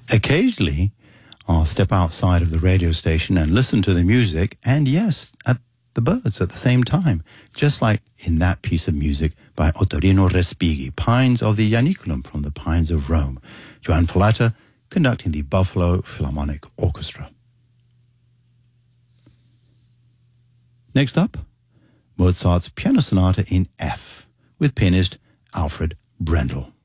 Occasionally, I'll step outside of the radio station and listen to the music and, yes, at the birds at the same time, just like in that piece of music by Ottorino Respighi, Pines of the Ianiculum from the Pines of Rome. Joan Fallata conducting the Buffalo Philharmonic Orchestra. Next up, Mozart's Piano Sonata in F with pianist Alfred Brendel.